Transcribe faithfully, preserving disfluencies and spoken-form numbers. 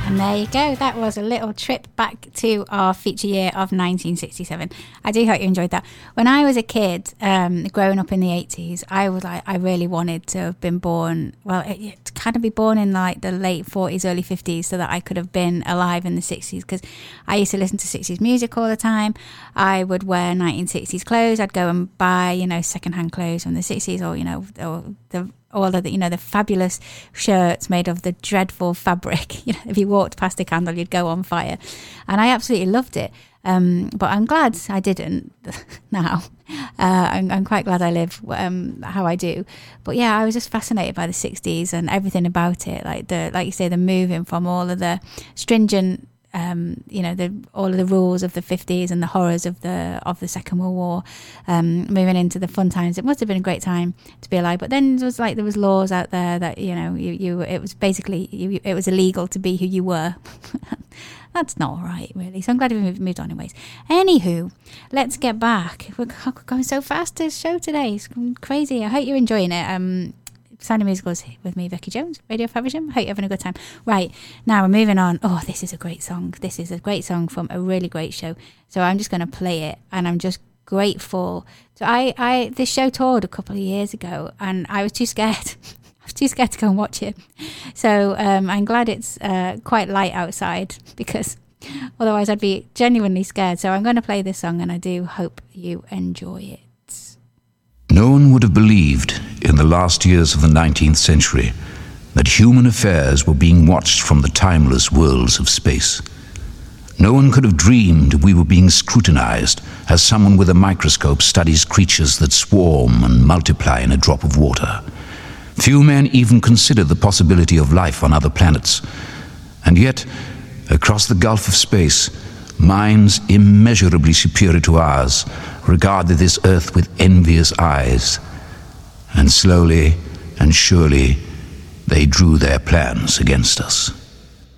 And there you go. That was a little trip back to our feature year of nineteen sixty-seven. I do hope you enjoyed that. When I was a kid, um, growing up in the eighties, I was like, I really wanted to have been born, well, it, it, to kind of be born in like the late forties, early fifties, so that I could have been alive in the sixties, because I used to listen to sixties music all the time. I would wear nineteen sixties clothes. I'd go and buy, you know, secondhand clothes from the sixties, or, you know, or the all of the, you know, the fabulous shirts made of the dreadful fabric. You know, if you walked past a candle, you'd go on fire. And I absolutely loved it. Um, but I'm glad I didn't now. Uh, I'm, I'm quite glad I live um, how I do. But yeah, I was just fascinated by the sixties and everything about it. Like the, like you say, the moving from all of the stringent, Um, you know, the all of the rules of the fifties and the horrors of the of the Second World War, um, moving into the fun times. It must have been a great time to be alive. But then it was like there was laws out there that, you know, you, you it was basically you, it was illegal to be who you were. That's not right, really. So I'm glad we've moved on anyways. Anywho, let's get back. We're going so fast this show today. It's crazy. I hope you're enjoying it. Um, Sounding Musicals with me, Vicky Jones, Radio Faversham. Hope you're having a good time. Right, now we're moving on. Oh, this is a great song. This is a great song from a really great show. So I'm just going to play it, and I'm just grateful. So I, I, this show toured a couple of years ago, and I was too scared. I was too scared to go and watch it. So um, I'm glad it's uh, quite light outside, because otherwise I'd be genuinely scared. So I'm going to play this song, and I do hope you enjoy it. No one would have believed in the last years of the nineteenth century that human affairs were being watched from the timeless worlds of space. No one could have dreamed we were being scrutinized as someone with a microscope studies creatures that swarm and multiply in a drop of water. Few men even considered the possibility of life on other planets. And yet, across the gulf of space, minds immeasurably superior to ours regarded this earth with envious eyes, and slowly and surely they drew their plans against us.